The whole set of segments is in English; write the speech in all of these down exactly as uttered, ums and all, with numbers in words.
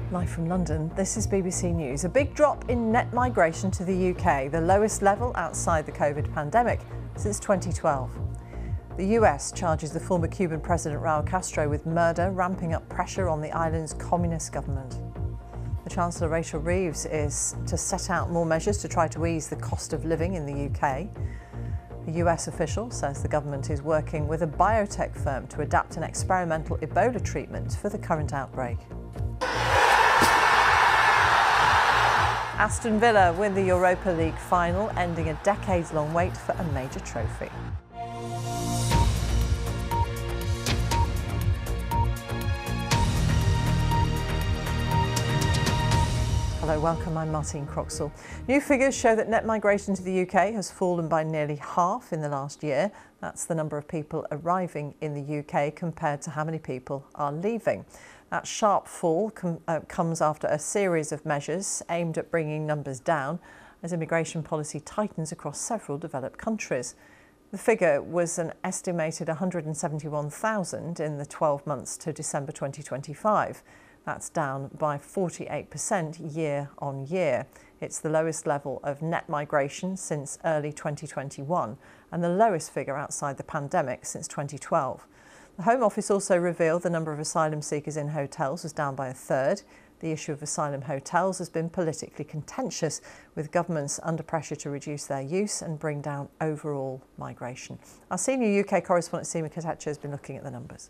Live from London, this is B B C News. A big drop in net migration to the U K, the lowest level outside the COVID pandemic since twenty twelve. The U S charges the former Cuban President Raul Castro with murder, ramping up pressure on the island's communist government. The Chancellor Rachel Reeves is to set out more measures to try to ease the cost of living in the U K. A U S official says the government is working with a biotech firm to adapt an experimental Ebola treatment for the current outbreak. Aston Villa win the Europa League final, ending a decades-long wait for a major trophy. Hello, welcome. I'm Martine Croxall. New figures show that net migration to the U K has fallen by nearly half in the last year. That's the number of people arriving in the U K compared to how many people are leaving. That sharp fall com uh, comes after a series of measures aimed at bringing numbers down as immigration policy tightens across several developed countries. The figure was an estimated one hundred seventy-one thousand in the twelve months to December twenty twenty-five. That's down by forty-eight percent year on year. It's the lowest level of net migration since early twenty twenty-one and the lowest figure outside the pandemic since twenty twelve. The Home Office also revealed the number of asylum seekers in hotels was down by a third. The issue of asylum hotels has been politically contentious, with governments under pressure to reduce their use and bring down overall migration. Our senior U K correspondent Seema Katacha has been looking at the numbers.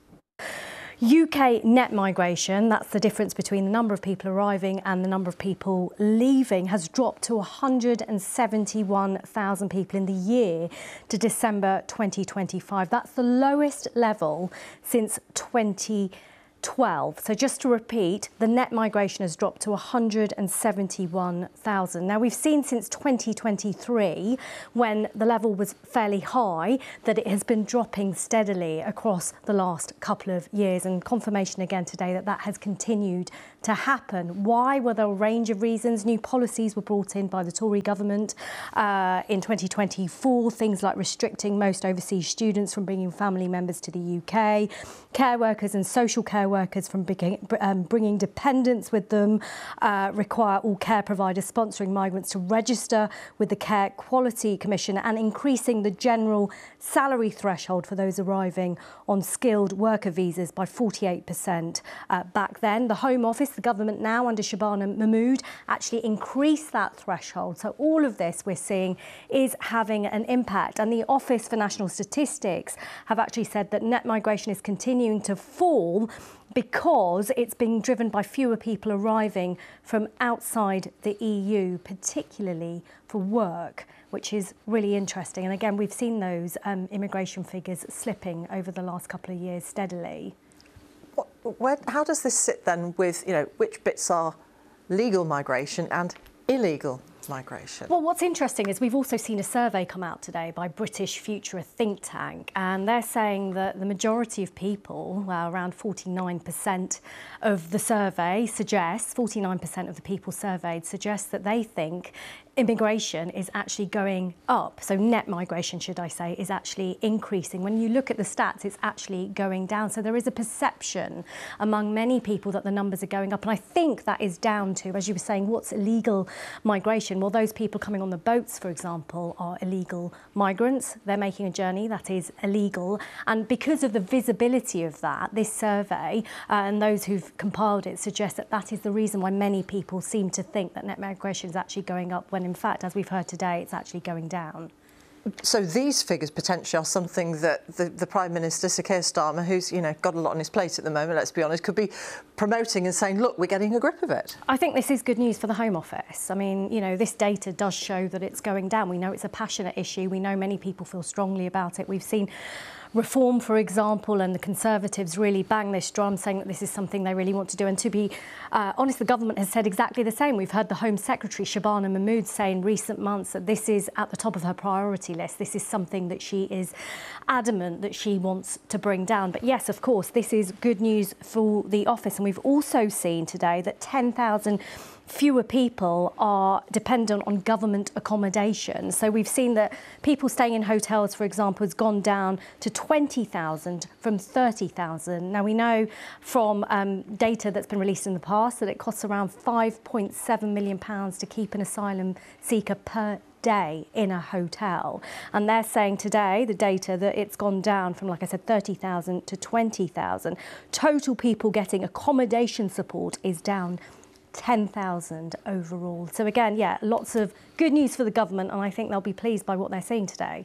U K net migration, that's the difference between the number of people arriving and the number of people leaving, has dropped to one hundred seventy-one thousand people in the year to December twenty twenty-five. That's the lowest level since twenty twelve. So just to repeat, the net migration has dropped to one hundred seventy-one thousand. Now, we've seen since twenty twenty-three, when the level was fairly high, that it has been dropping steadily across the last couple of years, and confirmation again today that that has continued to happen. Why? Well, there are a range of reasons. New policies were brought in by the Tory government uh, in twenty twenty-four, things like restricting most overseas students from bringing family members to the U K, care workers and social care workers from bringing, um, bringing dependents with them, uh, require all care providers sponsoring migrants to register with the Care Quality Commission, and increasing the general salary threshold for those arriving on skilled worker visas by forty-eight percent. Uh, back then, the Home Office, the government now under Shabana Mahmood, actually increased that threshold. So all of this we're seeing is having an impact. And the Office for National Statistics have actually said that net migration is continuing to fall because it's being driven by fewer people arriving from outside the E U, particularly for work, which is really interesting. And again, we've seen those um, immigration figures slipping over the last couple of years steadily. What, where, how does this sit then with, you know, which bits are legal migration and illegal migration? Well, what's interesting is we've also seen a survey come out today by British Future, a think tank, and they're saying that the majority of people, well, around forty-nine percent of the survey suggests, forty-nine percent of the people surveyed suggest that they think immigration is actually going up. So net migration, should I say, is actually increasing. When you look at the stats, it's actually going down. So there is a perception among many people that the numbers are going up. And I think that is down to, as you were saying, what's illegal migration? Well, those people coming on the boats, for example, are illegal migrants. They're making a journey that is illegal. And because of the visibility of that, this survey uh, and those who've compiled it suggest that that is the reason why many people seem to think that net migration is actually going up, when in fact, as we've heard today, it's actually going down. So these figures potentially are something that the, the Prime Minister, Sir Keir Starmer, who's, you know, got a lot on his plate at the moment, let's be honest, could be promoting and saying, look, we're getting a grip of it. I think this is good news for the Home Office. I mean, you know, this data does show that it's going down. We know it's a passionate issue. We know many people feel strongly about it. We've seen Reform, for example, and the Conservatives really bang this drum, saying that this is something they really want to do. And to be uh, honest, the government has said exactly the same. We've heard the Home Secretary, Shabana Mahmood, say in recent months that this is at the top of her priority list. This is something that she is adamant that she wants to bring down. But yes, of course, this is good news for the office. And we've also seen today that ten thousand fewer people are dependent on government accommodation. So we've seen that people staying in hotels, for example, has gone down to twenty thousand from thirty thousand. Now we know from um, data that's been released in the past that it costs around five point seven million pounds to keep an asylum seeker per day in a hotel, and they're saying today, the data, that it's gone down from, like I said, thirty thousand to twenty thousand. Total people getting accommodation support is down ten thousand overall. So again, yeah, lots of good news for the government, and I think they'll be pleased by what they're seeing today.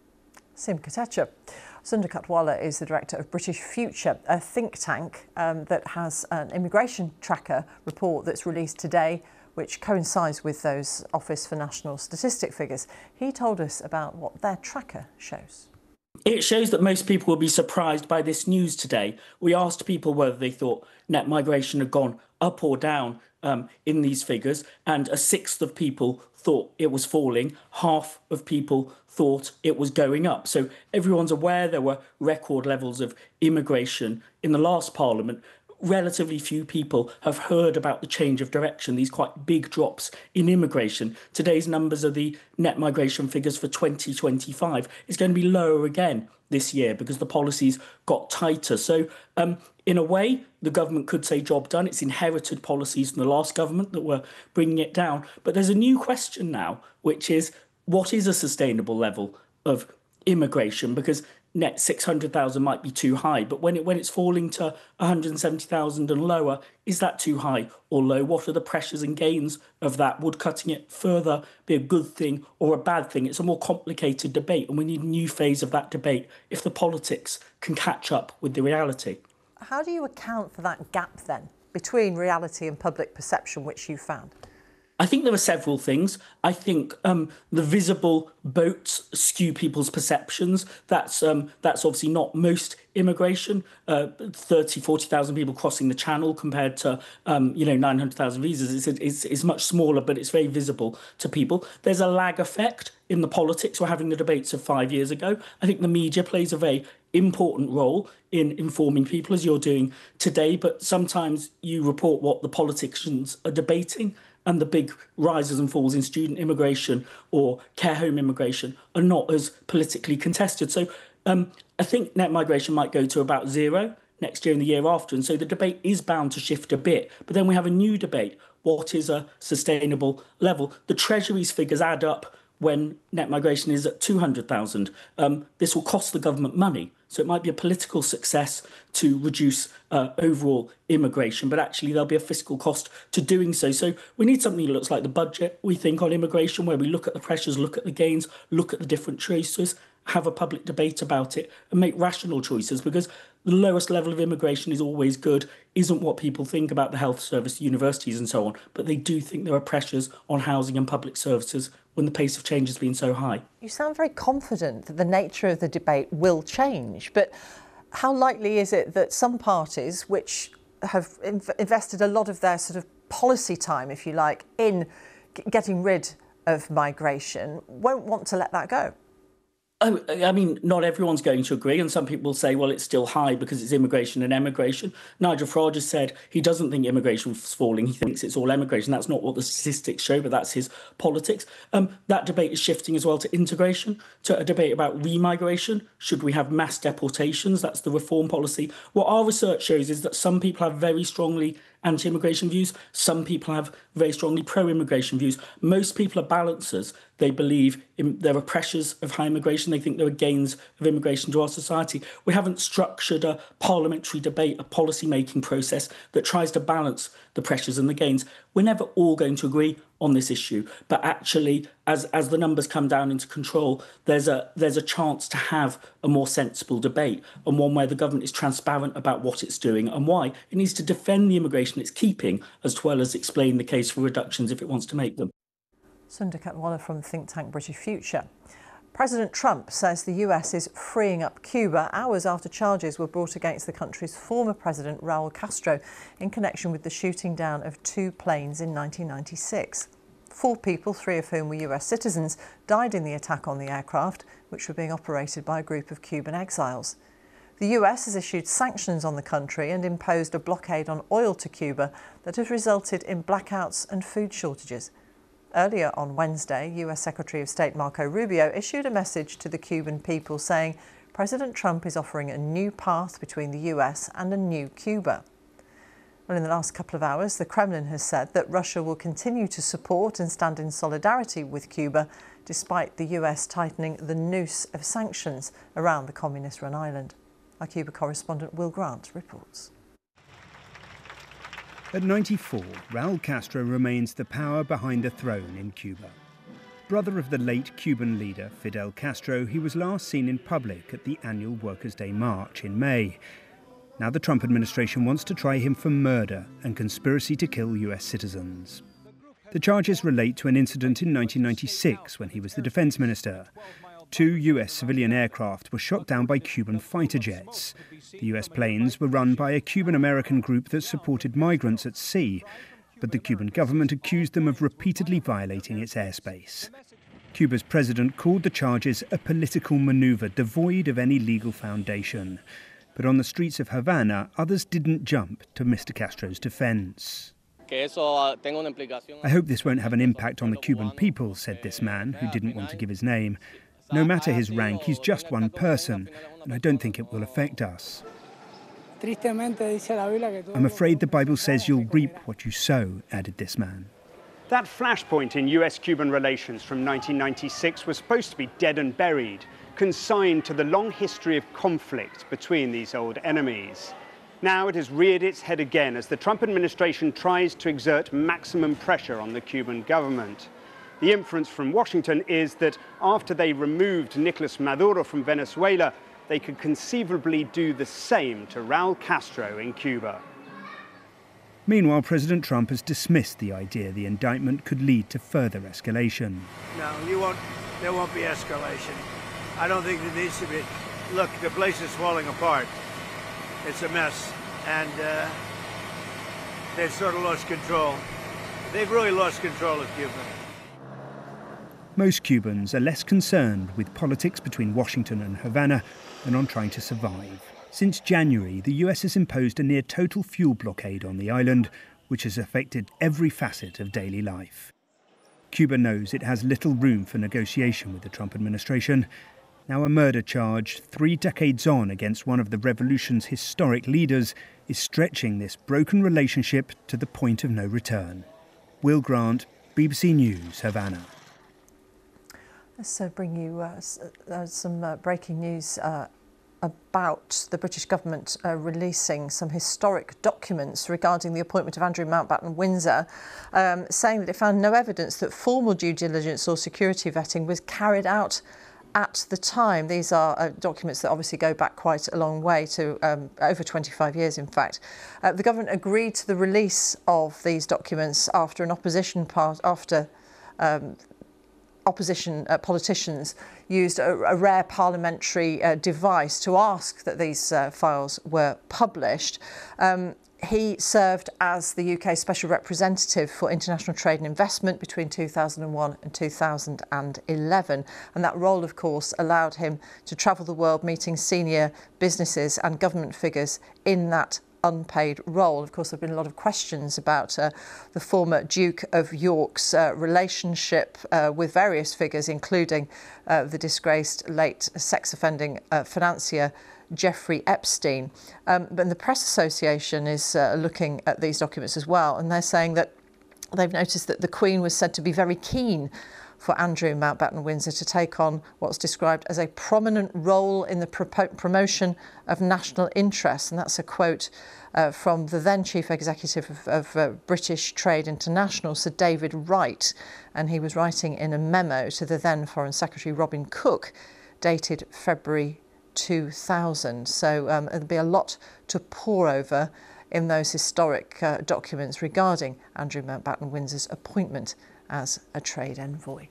Sim Kotecha. Sundar Katwala is the director of British Future, a think tank um, that has an immigration tracker report that's released today, which coincides with those Office for National Statistic figures. He told us about what their tracker shows. It shows that most people will be surprised by this news today. We asked people whether they thought net migration had gone up or down um, in these figures, and a sixth of people thought it was falling. Half of people thought it was going up. So everyone's aware there were record levels of immigration in the last Parliament. Relatively few people have heard about the change of direction, these quite big drops in immigration. Today's numbers are the net migration figures for twenty twenty-five. It's going to be lower again this year because the policies got tighter. So um, in a way, the government could say job done. It's inherited policies from the last government that were bringing it down. But there's a new question now, which is what is a sustainable level of immigration? Because net six hundred thousand might be too high, but when it when it's falling to one hundred seventy thousand and lower, is that too high or low? What are the pressures and gains of that? Would cutting it further be a good thing or a bad thing? It's a more complicated debate, and we need a new phase of that debate if the politics can catch up with the reality. How do you account for that gap then between reality and public perception, which you found? I think there are several things. I think um, the visible boats skew people's perceptions. That's um, that's obviously not most immigration. Uh, thirty, forty thousand people crossing the Channel compared to um, you know nine hundred thousand visas. It's, it's, it's much smaller, but it's very visible to people. There's a lag effect in the politics. We're having the debates of five years ago. I think the media plays a very important role in informing people, as you're doing today. But sometimes you report what the politicians are debating, and the big rises and falls in student immigration or care home immigration are not as politically contested. So um, I think net migration might go to about zero next year and the year after. And so the debate is bound to shift a bit. But then we have a new debate. What is a sustainable level? The Treasury's figures add up when net migration is at two hundred thousand. Um, this will cost the government money. So it might be a political success to reduce uh, overall immigration, but actually there'll be a fiscal cost to doing so. So we need something that looks like the budget, we think, on immigration, where we look at the pressures, look at the gains, look at the different choices, have a public debate about it and make rational choices, because the lowest level of immigration is always good, isn't what people think about the health service, universities and so on, but they do think there are pressures on housing and public services when the pace of change has been so high. You sound very confident that the nature of the debate will change, but how likely is it that some parties which have inv- invested a lot of their sort of policy time, if you like, in g- getting rid of migration won't want to let that go? Oh, I mean, not everyone's going to agree, and some people say, well, it's still high because it's immigration and emigration. Nigel Farage has said he doesn't think immigration is falling. He thinks it's all emigration. That's not what the statistics show, but that's his politics. Um, that debate is shifting as well to integration, to a debate about remigration. Should we have mass deportations? That's the reform policy. What our research shows is that some people have very strongly anti-immigration views. Some people have very strongly pro-immigration views. Most people are balancers. They believe in, there are pressures of high immigration. They think there are gains of immigration to our society. We haven't structured a parliamentary debate, a policy-making process that tries to balance the pressures and the gains. We're never all going to agree on this issue, but actually, as as the numbers come down into control, there's a there's a chance to have a more sensible debate, and one where the government is transparent about what it's doing and why. It needs to defend the immigration it's keeping, as well as explain the case for reductions if it wants to make them. Sundar Katwala from think tank British Future. President Trump says the U S is freeing up Cuba hours after charges were brought against the country's former president, Raul Castro, in connection with the shooting down of two planes in nineteen ninety-six. Four people, three of whom were U S citizens, died in the attack on the aircraft, which were being operated by a group of Cuban exiles. The U S has issued sanctions on the country and imposed a blockade on oil to Cuba that has resulted in blackouts and food shortages. Earlier on Wednesday, U S Secretary of State Marco Rubio issued a message to the Cuban people saying President Trump is offering a new path between the U S and a new Cuba. Well, in the last couple of hours, the Kremlin has said that Russia will continue to support and stand in solidarity with Cuba, despite the U S tightening the noose of sanctions around the communist-run island. Our Cuba correspondent Will Grant reports. At ninety-four, Raul Castro remains the power behind the throne in Cuba. Brother of the late Cuban leader Fidel Castro, he was last seen in public at the annual Workers' Day March in May. Now the Trump administration wants to try him for murder and conspiracy to kill U S citizens. The charges relate to an incident in nineteen ninety-six when he was the defense minister. Two U S civilian aircraft were shot down by Cuban fighter jets. The U S planes were run by a Cuban-American group that supported migrants at sea, but the Cuban government accused them of repeatedly violating its airspace. Cuba's president called the charges a political maneuver devoid of any legal foundation. But on the streets of Havana, others didn't jump to Mister Castro's defense. I hope this won't have an impact on the Cuban people, said this man, who didn't want to give his name. No matter his rank, he's just one person, and I don't think it will affect us. I'm afraid the Bible says you'll reap what you sow, added this man. That flashpoint in U S-Cuban relations from nineteen ninety-six was supposed to be dead and buried, consigned to the long history of conflict between these old enemies. Now it has reared its head again as the Trump administration tries to exert maximum pressure on the Cuban government. The inference from Washington is that after they removed Nicolas Maduro from Venezuela, they could conceivably do the same to Raul Castro in Cuba. Meanwhile, President Trump has dismissed the idea the indictment could lead to further escalation. No, you won't, there won't be escalation. I don't think there needs to be. Look, the place is falling apart. It's a mess, and uh, they've sort of lost control. They've really lost control of Cuba. Most Cubans are less concerned with politics between Washington and Havana than on trying to survive. Since January, the U S has imposed a near-total fuel blockade on the island, which has affected every facet of daily life. Cuba knows it has little room for negotiation with the Trump administration. Now a murder charge, three decades on against one of the revolution's historic leaders, is stretching this broken relationship to the point of no return. Will Grant, B B C News, Havana. Let's uh, bring you uh, uh, some uh, breaking news uh, about the British government uh, releasing some historic documents regarding the appointment of Andrew Mountbatten-Windsor, um, saying that it found no evidence that formal due diligence or security vetting was carried out at the time. These are uh, documents that obviously go back quite a long way, to um, over twenty-five years, in fact. Uh, the government agreed to the release of these documents after an opposition part, after um, opposition uh, politicians used a, a rare parliamentary uh, device to ask that these uh, files were published. Um, he served as the U K Special Representative for International Trade and Investment between two thousand one and two thousand eleven, and that role, of course, allowed him to travel the world meeting senior businesses and government figures in that unpaid role. Of course, there have been a lot of questions about uh, the former Duke of York's uh, relationship uh, with various figures, including uh, the disgraced late sex-offending uh, financier Jeffrey Epstein. Um, but the Press Association is uh, looking at these documents as well, and they're saying that they've noticed that the Queen was said to be very keen for Andrew Mountbatten-Windsor to take on what's described as a prominent role in the pro promotion of national interests. And that's a quote uh, from the then Chief Executive of, of uh, British Trade International, Sir David Wright. And he was writing in a memo to the then Foreign Secretary Robin Cook, dated February two thousand. So um, there'll be a lot to pore over in those historic uh, documents regarding Andrew Mountbatten-Windsor's appointment as a trade envoy.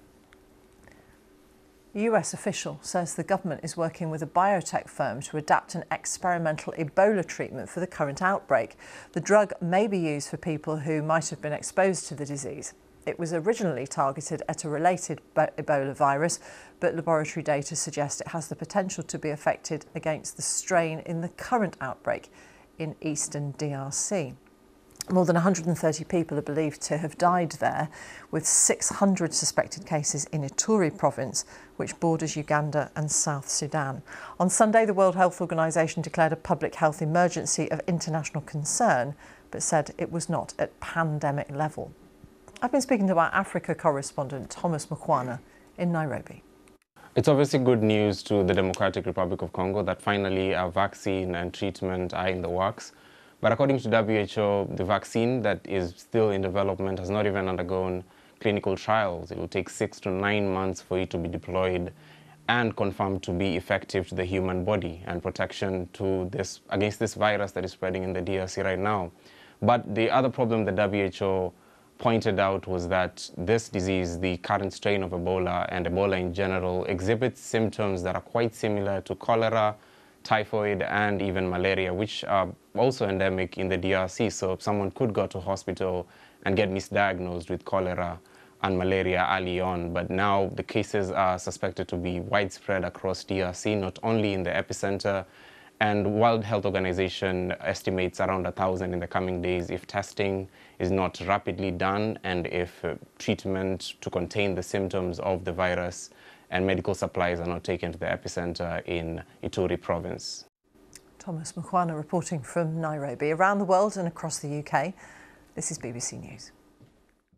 A U S official says the government is working with a biotech firm to adapt an experimental Ebola treatment for the current outbreak. The drug may be used for people who might have been exposed to the disease. It was originally targeted at a related Ebola virus, but laboratory data suggest it has the potential to be effective against the strain in the current outbreak in eastern D R C. More than one hundred thirty people are believed to have died there, with six hundred suspected cases in Ituri province, which borders Uganda and South Sudan. On Sunday, the World Health Organization declared a public health emergency of international concern, but said it was not at pandemic level. I've been speaking to our Africa correspondent, Thomas Mukwana, in Nairobi. It's obviously good news to the Democratic Republic of Congo that finally a vaccine and treatment are in the works. But according to W H O, the vaccine that is still in development has not even undergone clinical trials. It will take six to nine months for it to be deployed and confirmed to be effective to the human body and protection to this against this virus that is spreading in the D R C right now. But the other problem the W H O pointed out was that this disease, the current strain of Ebola and Ebola in general, exhibits symptoms that are quite similar to cholera, typhoid, and even malaria, which are also endemic in the D R C. So someone could go to hospital and get misdiagnosed with cholera and malaria early on. But now the cases are suspected to be widespread across D R C, not only in the epicenter. And World Health Organization estimates around a thousand in the coming days if testing is not rapidly done and if uh, treatment to contain the symptoms of the virus and medical supplies are not taken to the epicenter in Ituri province. Thomas Mukwana reporting from Nairobi. Around the world and across the U K, this is B B C News.